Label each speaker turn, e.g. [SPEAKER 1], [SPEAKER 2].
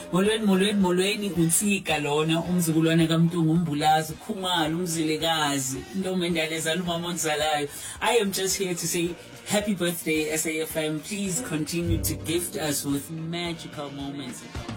[SPEAKER 1] Molweni unsika lona umzukulwane kaMntungu uMbulazi Khumalo umzilekazi intombi endalezana umama onzalayo. I am just here to say happy birthday SAFM. Please continue to gift us with magical moments.